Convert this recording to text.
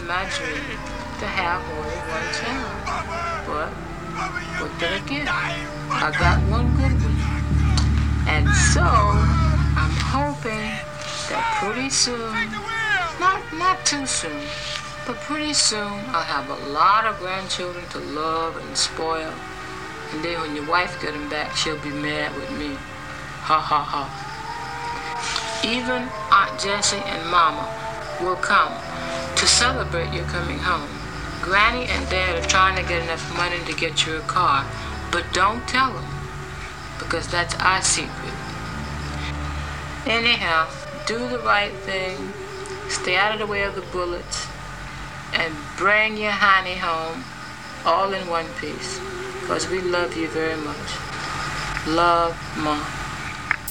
my dream to have more than one child. But what did I get? I got one good one. And so I'm hoping that pretty soon, not too soon, but pretty soon I'll have a lot of grandchildren to love and spoil. And then when your wife gets them back, she'll be mad with me. Ha ha ha. Even Aunt Jessie and Mama will come to celebrate your coming home. Granny and Dad are trying to get enough money to get you a car, but don't tell them, because that's our secret. Anyhow, do the right thing, stay out of the way of the bullets, and bring your honey home all in one piece, because we love you very much. Love, Mom.